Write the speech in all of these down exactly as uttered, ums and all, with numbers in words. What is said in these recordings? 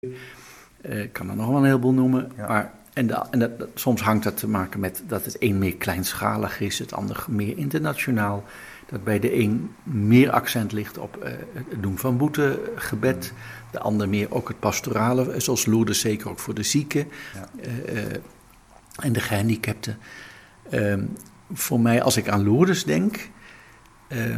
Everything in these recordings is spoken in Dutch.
Uh, ik kan er nog wel een heleboel noemen. Ja. Maar, en de, en dat, dat, soms hangt dat te maken met dat het een meer kleinschalig is, het ander meer internationaal. Dat bij de een meer accent ligt op uh, het doen van boetegebed. De ander meer ook het pastorale, zoals Lourdes, zeker ook voor de zieken. Ja. Uh, uh, en de gehandicapten. Uh, voor mij, als ik aan Lourdes denk... Uh,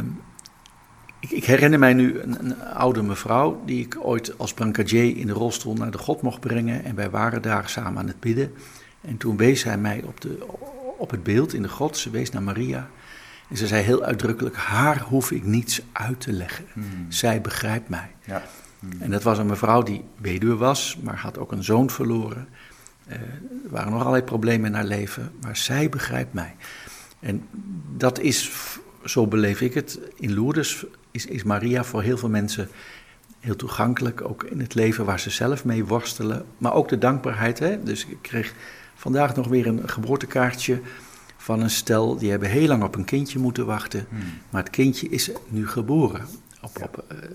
ik, ik herinner mij nu een, een oude mevrouw die ik ooit als brancardier in de rolstoel naar de God mocht brengen. En wij waren daar samen aan het bidden. En toen wees hij mij op, de, op het beeld in de grot. Ze wees naar Maria. En ze zei heel uitdrukkelijk, haar hoef ik niets uit te leggen. Hmm. Zij begrijpt mij. Ja. Hmm. En dat was een mevrouw die weduwe was, maar had ook een zoon verloren. Uh, er waren nog allerlei problemen in haar leven, maar zij begrijpt mij. En dat is, zo beleef ik het, in Lourdes is, is Maria voor heel veel mensen heel toegankelijk. Ook in het leven waar ze zelf mee worstelen. Maar ook de dankbaarheid. Hè? Dus ik kreeg vandaag nog weer een geboortekaartje van een stel. Die hebben heel lang op een kindje moeten wachten. Hmm. Maar het kindje is nu geboren. Op, op, uh,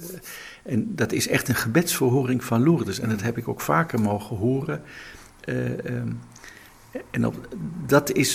en dat is echt een gebedsverhoring van Lourdes. En dat heb ik ook vaker mogen horen. Uh, um, en op, dat is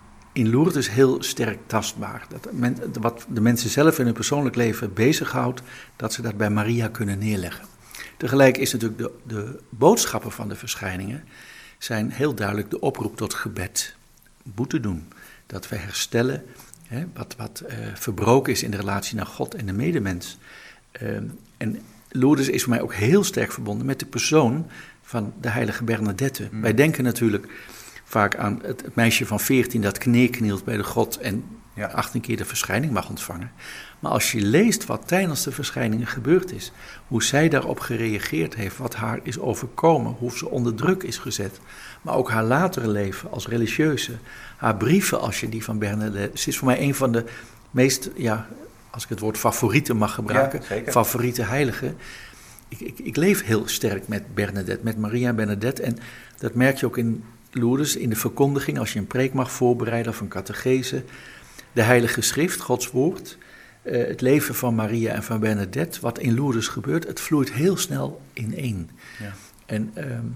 in Lourdes heel sterk tastbaar. Dat men, wat de mensen zelf in hun persoonlijk leven bezighoudt, dat ze dat bij Maria kunnen neerleggen. Tegelijk is natuurlijk de, de boodschappen van de verschijningen zijn heel duidelijk de oproep tot gebed. Boete doen. Dat we herstellen hè, wat, wat uh, verbroken is in de relatie naar God en de medemens. Uh, en Lourdes is voor mij ook heel sterk verbonden met de persoon van de heilige Bernadette. Mm. Wij denken natuurlijk vaak aan het, het meisje van veertien dat neerknielt bij de God en ja. achttien keer de verschijning mag ontvangen. Maar als je leest wat tijdens de verschijningen gebeurd is, hoe zij daarop gereageerd heeft, wat haar is overkomen, hoe ze onder druk is gezet, maar ook haar latere leven als religieuze, haar brieven als je die van Bernadette, ze is voor mij een van de meest, ja, als ik het woord favorieten mag gebruiken, ja, favoriete heiligen. Ik, ik, ik leef heel sterk met Bernadette, met Maria Bernadette en dat merk je ook in Lourdes, in de verkondiging, als je een preek mag voorbereiden of een catechese, de heilige schrift, Gods woord, uh, het leven van Maria en van Bernadette, wat in Lourdes gebeurt, het vloeit heel snel ineen. Ja. En um,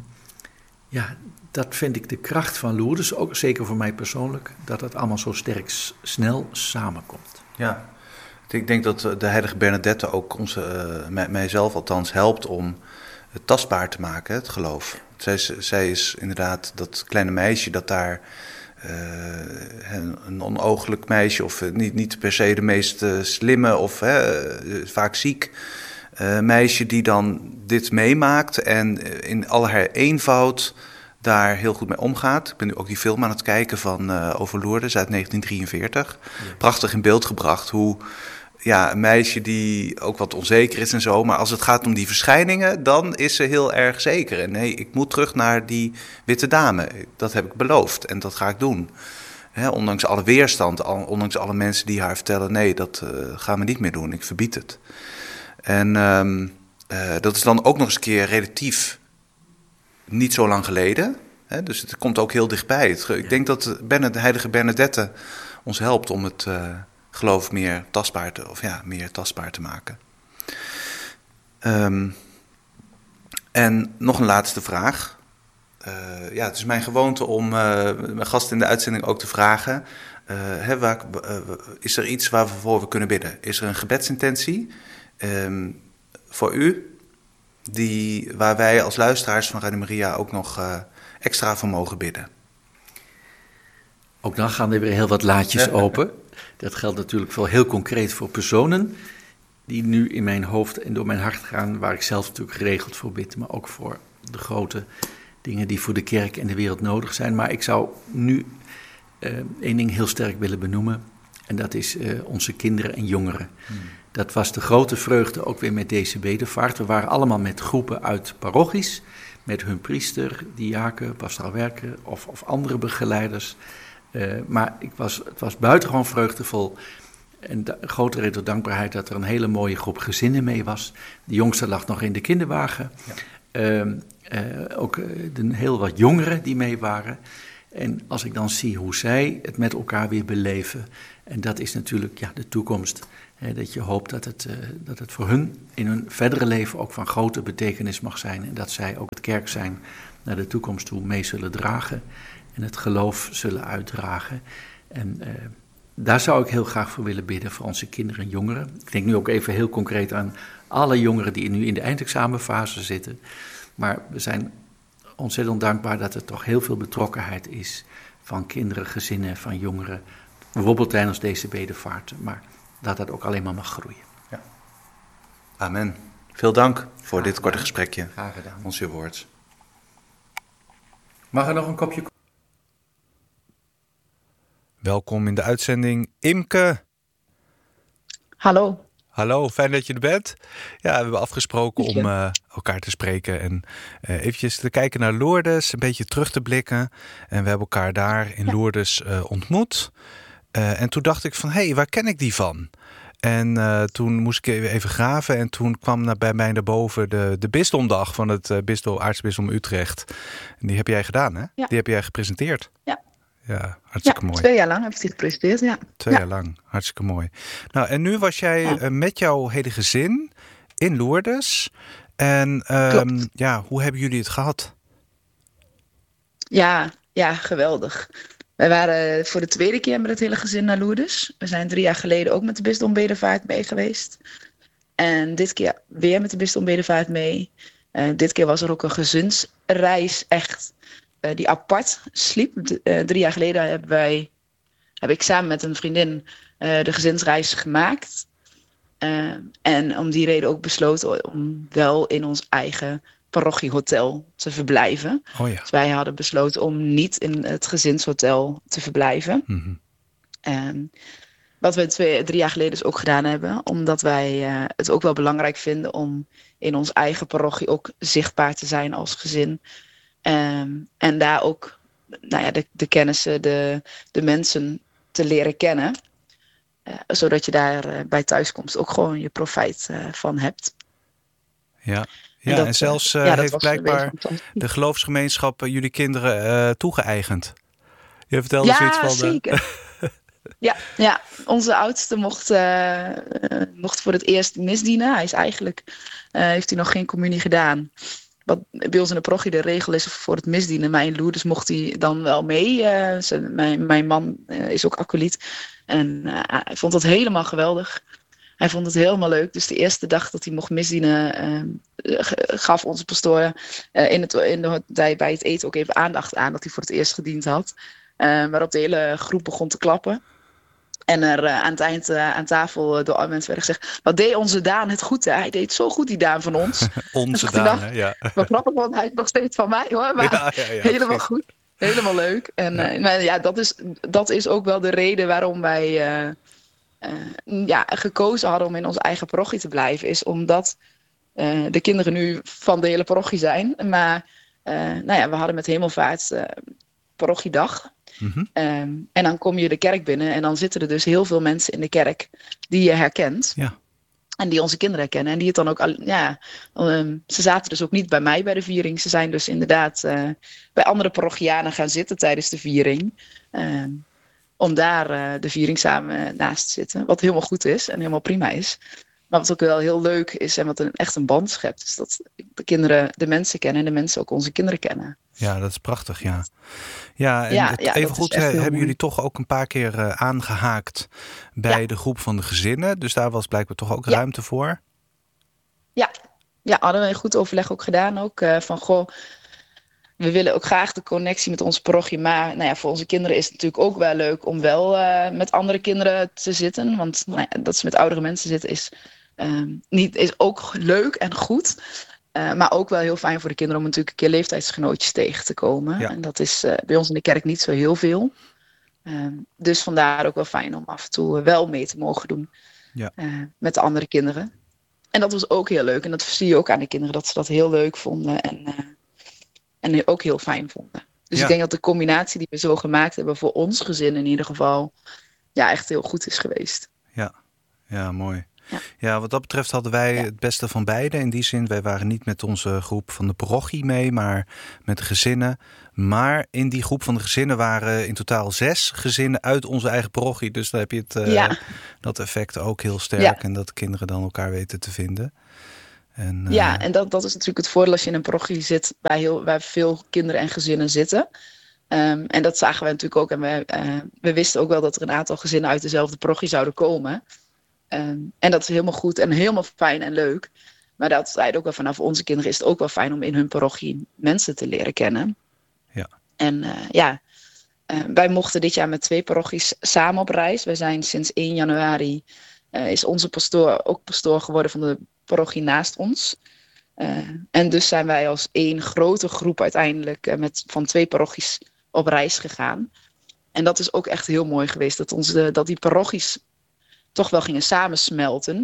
ja, dat vind ik de kracht van Lourdes, ook zeker voor mij persoonlijk, dat het allemaal zo sterk s- snel samenkomt. Ja, ik denk dat de heilige Bernadette ook ons, uh, mij, mijzelf althans helpt om het tastbaar te maken, het geloof. Zij is, zij is inderdaad dat kleine meisje dat daar, uh, een, een onooglijk meisje of uh, niet, niet per se de meest uh, slimme of uh, vaak ziek uh, meisje die dan dit meemaakt en in al haar eenvoud daar heel goed mee omgaat. Ik ben nu ook die film aan het kijken van uh, over Lourdes uit negentien drieënveertig. Ja. Prachtig in beeld gebracht hoe ja, een meisje die ook wat onzeker is en zo, maar als het gaat om die verschijningen, dan is ze heel erg zeker. En nee, ik moet terug naar die witte dame. Dat heb ik beloofd en dat ga ik doen. Hè, ondanks alle weerstand, ondanks alle mensen die haar vertellen, nee, dat uh, gaan we niet meer doen, ik verbied het. En um, uh, dat is dan ook nog eens een keer relatief niet zo lang geleden. Hè, dus het komt ook heel dichtbij. Het, ik denk dat Bernad, de heilige Bernadette ons helpt om het Uh, geloof meer tastbaar te, of ja, meer tastbaar te maken. Um, en nog een laatste vraag. Uh, ja, het is mijn gewoonte om uh, mijn gasten in de uitzending ook te vragen. Uh, hè, waar, uh, is er iets waarvoor we kunnen bidden? Is er een gebedsintentie um, voor u, die, waar wij als luisteraars van Radio Maria ook nog uh, extra voor mogen bidden? Ook dan gaan er weer heel wat laadjes open. Dat geldt natuurlijk wel heel concreet voor personen die nu in mijn hoofd en door mijn hart gaan, waar ik zelf natuurlijk geregeld voor bid, maar ook voor de grote dingen die voor de kerk en de wereld nodig zijn. Maar ik zou nu uh, één ding heel sterk willen benoemen en dat is uh, onze kinderen en jongeren. Hmm. Dat was de grote vreugde ook weer met deze bedevaart. We waren allemaal met groepen uit parochies, met hun priester, diaken, pastoraal werker of, of andere begeleiders. Uh, maar ik was, het was buitengewoon vreugdevol en da- grote reden tot dankbaarheid dat er een hele mooie groep gezinnen mee was. De jongste lag nog in de kinderwagen. Ja. Uh, uh, ook uh, de heel wat jongeren die mee waren. En als ik dan zie hoe zij het met elkaar weer beleven, en dat is natuurlijk ja, de toekomst. Hè, dat je hoopt dat het, uh, dat het voor hun in hun verdere leven ook van grote betekenis mag zijn. En dat zij ook het kerk zijn naar de toekomst toe mee zullen dragen en het geloof zullen uitdragen. En uh, daar zou ik heel graag voor willen bidden voor onze kinderen en jongeren. Ik denk nu ook even heel concreet aan alle jongeren die nu in de eindexamenfase zitten. Maar we zijn ontzettend dankbaar dat er toch heel veel betrokkenheid is van kinderen, gezinnen, van jongeren. Bijvoorbeeld tijdens deze bedevaarten, maar dat dat ook alleen maar mag groeien. Ja. Amen. Veel dank voor Graag dit korte gedaan. gesprekje. Graag gedaan. Ons uw woord. Mag er nog een kopje? Welkom in de uitzending, Imke. Hallo. Hallo, fijn dat je er bent. Ja, we hebben afgesproken Dank om je. uh, elkaar te spreken en uh, eventjes te kijken naar Lourdes, een beetje terug te blikken. En we hebben elkaar daar in Ja. Lourdes uh, ontmoet. Uh, en toen dacht ik van, hé, hey, waar ken ik die van? En uh, toen moest ik even graven en toen kwam naar, bij mij naar boven de, de bisdomdag van het uh, bisdom, aartsbisdom Utrecht. En die heb jij gedaan, hè? Ja. Die heb jij gepresenteerd. Ja. Ja, hartstikke Ja, mooi. twee jaar lang heb ik die gepresenteerd, ja. Twee ja. jaar lang, hartstikke mooi. Nou, en nu was jij Ja. uh, met jouw hele gezin in Lourdes. En um, Klopt. ja, hoe hebben jullie het gehad? Ja, ja, geweldig. Wij waren voor de tweede keer met het hele gezin naar Lourdes. We zijn drie jaar geleden ook met de bisdombedevaart mee geweest. En dit keer weer met de bisdombedevaart mee. Uh, dit keer was er ook een gezinsreis echt uh, die apart sliep. D- uh, drie jaar geleden hebben wij, heb ik samen met een vriendin uh, de gezinsreis gemaakt. Uh, en om die reden ook besloten om wel in ons eigen parochiehotel te verblijven. Oh ja. Dus wij hadden besloten om niet in het gezinshotel te verblijven. Mm-hmm. Um, wat we twee, drie jaar geleden dus ook gedaan hebben. Omdat wij uh, het ook wel belangrijk vinden om in ons eigen parochie ook zichtbaar te zijn als gezin. Um, en daar ook nou ja, de, de kennissen, de, de mensen te leren kennen. Uh, zodat je daar uh, bij thuiskomst ook gewoon je profijt uh, van hebt. Ja, ja en, dat, en zelfs uh, ja, dat heeft was blijkbaar de geloofsgemeenschap uh, jullie kinderen uh, toegeëigend. Je vertelde ja, zoiets van... zeker. ja, ja, onze oudste mocht, uh, uh, mocht voor het eerst misdienen. Hij is eigenlijk, uh, heeft hij nog geen communie gedaan. Wat bij ons in de parochie de regel is voor het misdienen. Maar in Lourdes mocht hij dan wel mee. Uh, ze, mijn, mijn man uh, is ook acolyt. En uh, hij vond het helemaal geweldig. Hij vond het helemaal leuk. Dus de eerste dag dat hij mocht misdienen, uh, gaf onze pastoor uh, in het, in de, bij het eten ook even aandacht aan dat hij voor het eerst gediend had. Uh, waarop de hele groep begon te klappen. En er uh, aan het eind uh, aan tafel uh, door alle mensen werd gezegd, wat deed onze Daan het goed, hè? Hij deed zo goed, die Daan van ons. Onze Daan, dacht, hè? Ja. Wat grappig, want hij is nog steeds van mij, hoor. Maar ja, ja, ja, helemaal goed. goed. Helemaal leuk. En ja. Uh, maar ja, dat is, dat is ook wel de reden waarom wij uh, uh, ja, gekozen hadden om in onze eigen parochie te blijven. Is omdat uh, de kinderen nu van de hele parochie zijn. Maar uh, nou ja, we hadden met Hemelvaart uh, parochiedag. Mm-hmm. Um, en dan kom je de kerk binnen en dan zitten er dus heel veel mensen in de kerk die je herkent. Ja. En die onze kinderen herkennen. En die het dan ook, al, ja, um, ze zaten dus ook niet bij mij bij de viering. Ze zijn dus inderdaad uh, bij andere parochianen gaan zitten tijdens de viering. Um, om daar uh, de viering samen naast te zitten. Wat helemaal goed is en helemaal prima is. Maar wat ook wel heel leuk is en wat een, echt een band schept. Is dat de kinderen de mensen kennen en de mensen ook onze kinderen kennen. Ja, dat is prachtig, ja. Ja, en ja, het, ja, even goed hebben mooi. jullie toch ook een paar keer uh, aangehaakt bij ja. de groep van de gezinnen. Dus daar was blijkbaar toch ook ja. ruimte voor. Ja, ja, hadden we een goed overleg ook gedaan. Ook uh, van, goh, we willen ook graag de connectie met onze parochie. Maar nou ja, voor onze kinderen is het natuurlijk ook wel leuk om wel uh, met andere kinderen te zitten. Want nou ja, dat ze met oudere mensen zitten is, uh, niet, is ook leuk en goed. Uh, maar ook wel heel fijn voor de kinderen om natuurlijk een keer leeftijdsgenootjes tegen te komen. Ja. En dat is uh, bij ons in de kerk niet zo heel veel. Uh, dus vandaar ook wel fijn om af en toe uh, wel mee te mogen doen ja. uh, met de andere kinderen. En dat was ook heel leuk. En dat zie je ook aan de kinderen, dat ze dat heel leuk vonden. En, uh, en ook heel fijn vonden. Dus ja. ik denk dat de combinatie die we zo gemaakt hebben voor ons gezin in ieder geval, ja, echt heel goed is geweest. Ja, ja, mooi. Ja. Ja, wat dat betreft hadden wij Ja. het beste van beide. In die zin, wij waren niet met onze groep van de parochie mee, maar met de gezinnen. Maar in die groep van de gezinnen waren in totaal zes gezinnen uit onze eigen parochie. Dus dan heb je het, uh, Ja. dat effect ook heel sterk. Ja. En dat de kinderen dan elkaar weten te vinden. En, uh, Ja, en dat, dat is natuurlijk het voordeel als je in een parochie zit waar, heel, waar veel kinderen en gezinnen zitten. Um, en dat zagen we natuurlijk ook. En we, uh, we wisten ook wel dat er een aantal gezinnen uit dezelfde parochie zouden komen. Um, en dat is helemaal goed en helemaal fijn en leuk. Maar dat zei ook wel vanaf onze kinderen is het ook wel fijn om in hun parochie mensen te leren kennen. Ja. En uh, ja, uh, wij mochten dit jaar met twee parochies samen op reis. We zijn sinds één januari, uh, is onze pastoor ook pastoor geworden van de parochie naast ons. Uh, en dus zijn wij als één grote groep uiteindelijk uh, met, van twee parochies op reis gegaan. En dat is ook echt heel mooi geweest, dat, onze, dat die parochies toch wel gingen samensmelten.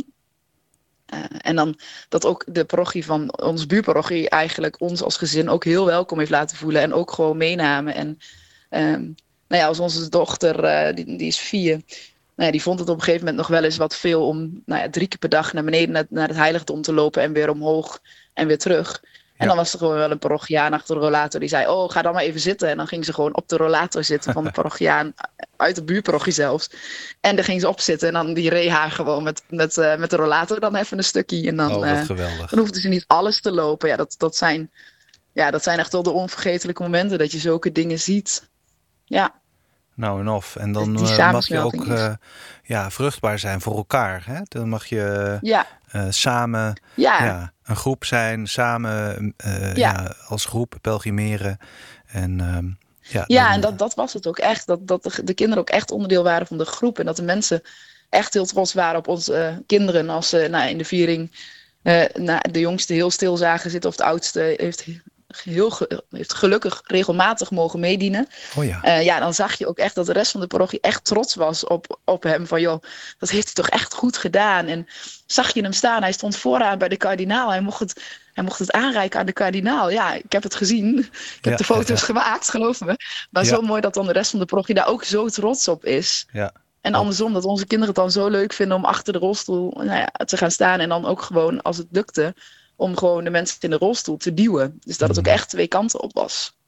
Uh, en dan dat ook de parochie van onze buurparochie eigenlijk ons als gezin ook heel welkom heeft laten voelen. En ook gewoon meenamen. En um, nou ja, als onze dochter, uh, die, die is vier, nou ja, die vond het op een gegeven moment nog wel eens wat veel om nou ja, drie keer per dag naar beneden naar, naar het heiligdom te lopen en weer omhoog en weer terug. En Ja. dan was er gewoon wel een parochiaan achter de rollator die zei, oh, ga dan maar even zitten. En dan ging ze gewoon op de rollator zitten van de parochiaan, uit de buurparochie zelfs. En dan ging ze opzitten en dan die reed haar gewoon met, met, uh, met de rollator dan even een stukje. En dan, oh, wat uh, geweldig. dan hoefde ze niet alles te lopen. Ja, dat, dat, zijn, ja, dat zijn echt wel de onvergetelijke momenten dat je zulke dingen ziet. Ja. Nou en of. En dan Die uh, mag je samensmelting ook uh, ja, vruchtbaar zijn voor elkaar. Hè? Dan mag je Ja. uh, samen Ja. ja, een groep zijn, samen uh, ja. Ja, als groep pelgrimeren. En, um, ja, ja dan, en dat, dat was het ook echt. Dat, dat de, de kinderen ook echt onderdeel waren van de groep. En dat de mensen echt heel trots waren op onze uh, kinderen. Als ze nou, in de viering uh, nou, de jongste heel stil zagen zitten. Of de oudste heeft... Heel ge- heeft gelukkig regelmatig mogen meedienen. Oh ja. Uh, ja, dan zag je ook echt dat de rest van de parochie echt trots was op, op hem. Van joh, dat heeft hij toch echt goed gedaan. En zag je hem staan, hij stond vooraan bij de kardinaal. Hij mocht het, hij mocht het aanreiken aan de kardinaal. Ja, ik heb het gezien. Ik heb ja, de foto's ja. gemaakt, geloof me. Maar ja. zo mooi dat dan de rest van de parochie daar ook zo trots op is. Ja. En andersom, dat onze kinderen het dan zo leuk vinden om achter de rolstoel nou ja, te gaan staan. En dan ook gewoon, als het lukte, om gewoon de mensen in de rolstoel te duwen. Dus dat het ook echt twee kanten op was.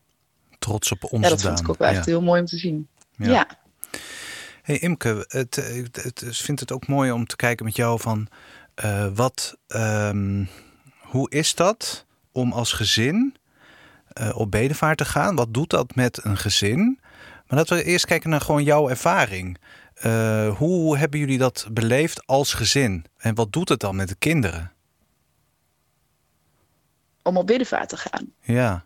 Trots op ons. Ja, dat vond ik ook wel echt ja. heel mooi om te zien. Ja. ja. Hey Imke, het, het, het vindt het ook mooi om te kijken met jou van uh, wat, um, hoe is dat om als gezin uh, op bedevaart te gaan? Wat doet dat met een gezin? Maar laten we eerst kijken naar gewoon jouw ervaring. Uh, hoe hebben jullie dat beleefd als gezin? En wat doet het dan met de kinderen? Om op bedevaart te gaan. Ja.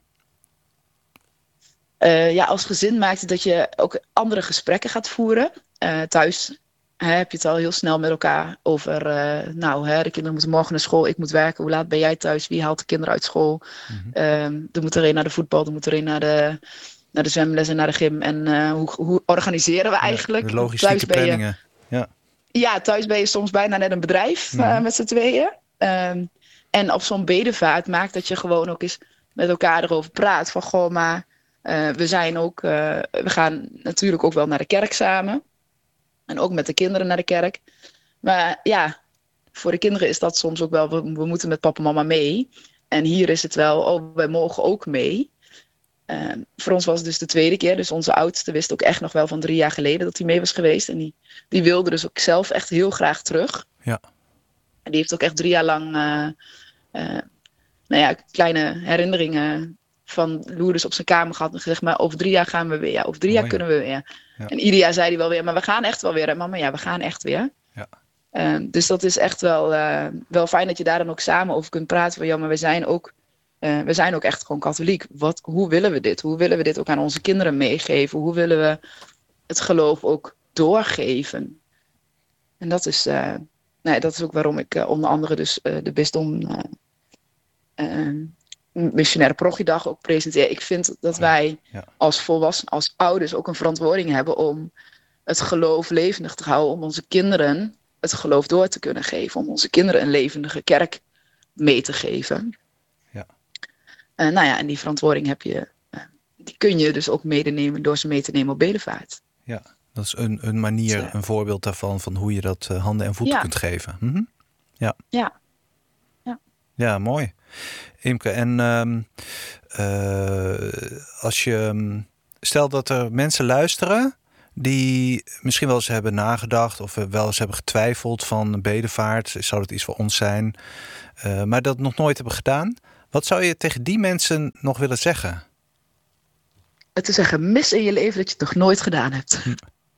Uh, ja, als gezin maakt het dat je ook andere gesprekken gaat voeren. Uh, thuis hè, heb je het al heel snel met elkaar over... Uh, nou, hè, de kinderen moeten morgen naar school, ik moet werken. Hoe laat ben jij thuis? Wie haalt de kinderen uit school? Mm-hmm. Um, er moet er een naar de voetbal, er moet er een naar de, naar de zwemles en naar de gym. En uh, hoe, hoe organiseren we eigenlijk? Ja, de logistieke thuis planningen. Je, ja. ja, thuis ben je soms bijna net een bedrijf mm-hmm. uh, met z'n tweeën. Um, en op zo'n bedevaart maakt dat je gewoon ook eens met elkaar erover praat. Van goh, maar uh, we zijn ook, uh, we gaan natuurlijk ook wel naar de kerk samen. En ook met de kinderen naar de kerk. Maar ja, voor de kinderen is dat soms ook wel, we, we moeten met papa en mama mee. En hier is het wel, oh, wij mogen ook mee. Uh, voor ons was het dus de tweede keer. Dus onze oudste wist ook echt nog wel van drie jaar geleden dat hij mee was geweest. En die, die wilde dus ook zelf echt heel graag terug. Ja. En die heeft ook echt drie jaar lang uh, uh, nou ja, kleine herinneringen van Lourdes op zijn kamer gehad. En gezegd, maar over drie jaar gaan we weer. Ja, over drie oh, jaar ja. kunnen we weer. Ja. En ieder jaar zei hij wel weer, maar we gaan echt wel weer. En mama, ja, we gaan echt weer. Ja. Uh, dus dat is echt wel, uh, wel fijn dat je daar dan ook samen over kunt praten. Van ja, maar we zijn ook, uh, we zijn ook echt gewoon katholiek. Wat, hoe willen we dit? Hoe willen we dit ook aan onze kinderen meegeven? Hoe willen we het geloof ook doorgeven? En dat is... Uh, Nee, dat is ook waarom ik uh, onder andere dus uh, de bisdom uh, uh, missionaire parochiedag ook presenteer. Ik vind dat wij ja. als volwassenen, als ouders ook een verantwoording hebben om het geloof levendig te houden. Om onze kinderen het geloof door te kunnen geven. Om onze kinderen een levendige kerk mee te geven. Ja. Uh, nou ja, en die verantwoording heb je, uh, die kun je dus ook medenemen door ze mee te nemen op bedevaart. Ja. Dat is een, een manier, Ja. een voorbeeld daarvan, van hoe je dat uh, handen en voeten Ja. kunt geven. Mm-hmm. Ja. Ja. Ja. Ja, mooi. Imke, en um, uh, als je... Stel dat er mensen luisteren die misschien wel eens hebben nagedacht of wel eens hebben getwijfeld van bedevaart. Zou dat iets voor ons zijn? Uh, maar dat nog nooit hebben gedaan. Wat zou je tegen die mensen nog willen zeggen? Het is een gemis in je leven dat je het nog nooit gedaan hebt. Hm.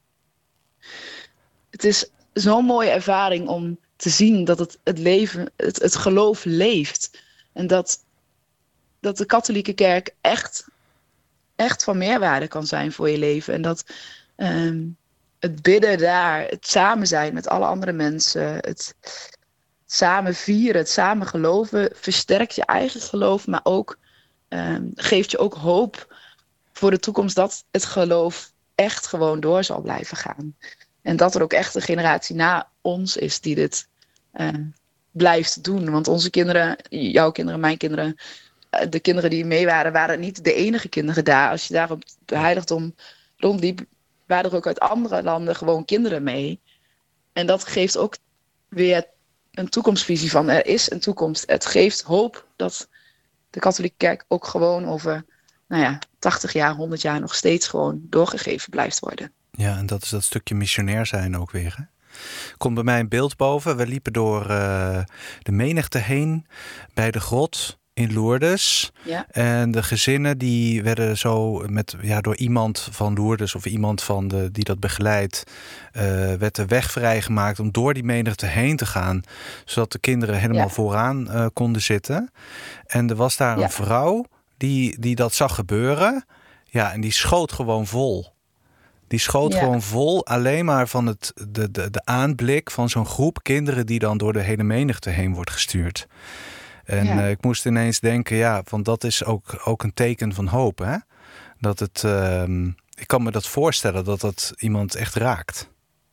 Het is zo'n mooie ervaring om te zien dat het, het leven, het, het geloof leeft. En dat, dat de katholieke kerk echt, echt van meerwaarde kan zijn voor je leven. En dat um, het bidden daar, het samen zijn met alle andere mensen, het samen vieren, het samen geloven, versterkt je eigen geloof, maar ook um, geeft je ook hoop voor de toekomst dat het geloof echt gewoon door zal blijven gaan. En dat er ook echt een generatie na ons is die dit uh, blijft doen. Want onze kinderen, jouw kinderen, mijn kinderen, uh, de kinderen die mee waren, waren niet de enige kinderen daar. Als je daar op het heiligdom rondliep, waren er ook uit andere landen gewoon kinderen mee. En dat geeft ook weer een toekomstvisie van er is een toekomst. Het geeft hoop dat de katholieke kerk ook gewoon over, nou ja, tachtig jaar, honderd jaar nog steeds gewoon doorgegeven blijft worden. Ja, en dat is dat stukje missionair zijn ook weer, hè? Komt bij mij een beeld boven. We liepen door uh, de menigte heen bij de grot in Lourdes. Ja. En de gezinnen die werden zo met, ja, door iemand van Lourdes of iemand van de, die dat begeleidt, uh, werd de weg vrijgemaakt om door die menigte heen te gaan, zodat de kinderen helemaal ja. vooraan uh, konden zitten. En er was daar ja. een vrouw die, die dat zag gebeuren. Ja, en die schoot gewoon vol. Die schoot ja. gewoon vol alleen maar van het, de, de, de aanblik van zo'n groep kinderen die dan door de hele menigte heen wordt gestuurd. En ja. uh, ik moest ineens denken, ja, want dat is ook, ook een teken van hoop, hè? Dat het, uh, ik kan me dat voorstellen dat dat iemand echt raakt.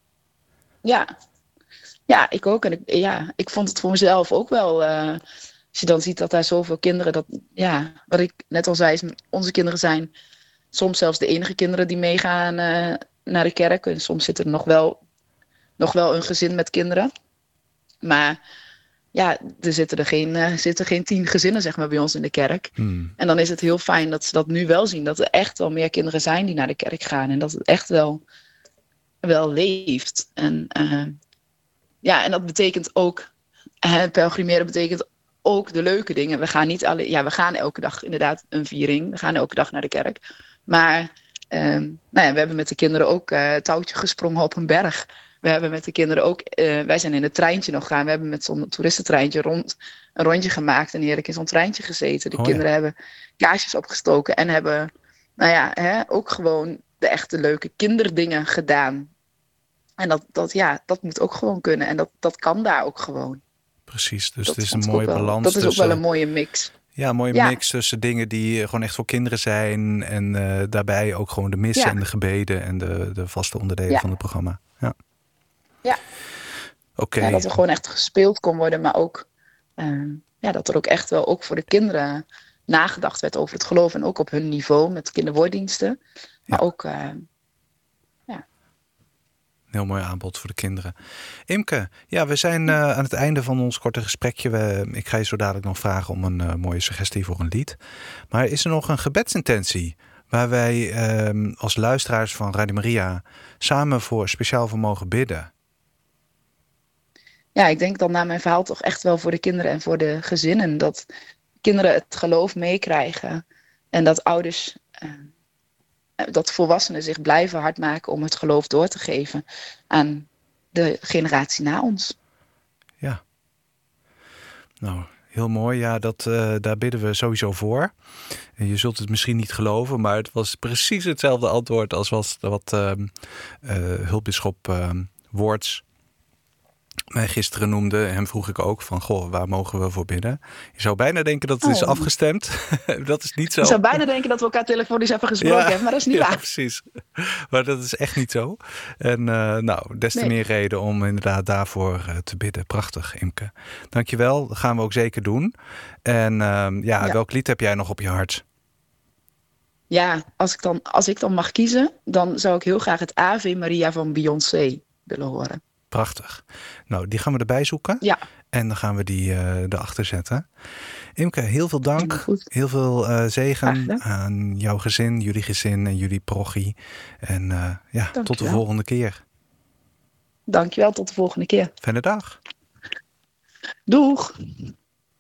Ja, ja, ik ook. En ik, ja, ik vond het voor mezelf ook wel, uh, als je dan ziet dat daar zoveel kinderen, dat, ja, wat ik net al zei, is, onze kinderen zijn soms zelfs de enige kinderen die meegaan uh, naar de kerk. En soms zit er nog wel, nog wel een gezin met kinderen. Maar ja, er zitten er geen, uh, zitten geen tien gezinnen, zeg maar, bij ons in de kerk. Hmm. En dan is het heel fijn dat ze dat nu wel zien. Dat er echt wel meer kinderen zijn die naar de kerk gaan. En dat het echt wel, wel leeft. En, uh, ja, en dat betekent ook, uh, pelgrimeren betekent ook de leuke dingen. We gaan niet alle, ja, we gaan elke dag inderdaad een viering. We gaan elke dag naar de kerk. Maar um, nou ja, we hebben met de kinderen ook uh, touwtje gesprongen op een berg. We hebben met de kinderen ook, uh, wij zijn in het treintje nog gaan. We hebben met zo'n toeristentreintje rond, een rondje gemaakt en heerlijk in zo'n treintje gezeten. De oh, kinderen ja. hebben kaarsjes opgestoken en hebben, nou ja, hè, ook gewoon de echte leuke kinderdingen gedaan. En dat, dat, ja, dat moet ook gewoon kunnen. En dat, dat kan daar ook gewoon. Precies, dus dat het is een mooie wel, balans. Dat is tussen, ook wel een mooie mix. Ja, een mooie ja. mix tussen dingen die gewoon echt voor kinderen zijn. En uh, daarbij ook gewoon de missen ja. en de gebeden en de, de vaste onderdelen ja. van het programma. Ja. Ja. Oké. Okay. Ja, dat er gewoon echt gespeeld kon worden. Maar ook uh, ja, dat er ook echt wel ook voor de kinderen nagedacht werd over het geloof. En ook op hun niveau met kinderwoorddiensten. Maar ja. ook... Uh, Heel mooi aanbod voor de kinderen. Imke, ja, we zijn uh, aan het einde van ons korte gesprekje. We, ik ga je zo dadelijk nog vragen om een uh, mooie suggestie voor een lied. Maar is er nog een gebedsintentie waar wij uh, als luisteraars van Radio Maria samen voor speciaal voor mogen bidden? Ja, ik denk dan na mijn verhaal toch echt wel voor de kinderen en voor de gezinnen. Dat kinderen het geloof meekrijgen en dat ouders... Uh, dat volwassenen zich blijven hard maken om het geloof door te geven aan de generatie na ons. Ja. Nou, heel mooi. Ja, dat, uh, daar bidden we sowieso voor. En je zult het misschien niet geloven, maar het was precies hetzelfde antwoord als was, wat uh, uh, hulpbisschop uh, Woorts mij gisteren noemde. Hem vroeg ik ook van, goh, waar mogen we voor bidden? Je zou bijna denken dat het oh. is afgestemd. Dat is niet zo. Je zou bijna denken dat we elkaar telefonisch hebben gesproken, ja, hebben, maar dat is niet ja, waar. Precies. Maar dat is echt niet zo. En uh, nou, des te nee. meer reden om inderdaad daarvoor uh, te bidden. Prachtig, Imke. Dankjewel. Dat gaan we ook zeker doen. En uh, ja, ja, welk lied heb jij nog op je hart? Ja, als ik, dan, als ik dan mag kiezen, dan zou ik heel graag het Ave Maria van Beyoncé willen horen. Prachtig. Nou, die gaan we erbij zoeken. Ja. En dan gaan we die uh, erachter zetten. Imke, heel veel dank. Goed. Heel veel uh, zegen aan jouw gezin, jullie gezin en jullie parochie. En uh, ja, Dank tot de volgende keer. Dankjewel, tot de volgende keer. Fijne dag. Doeg.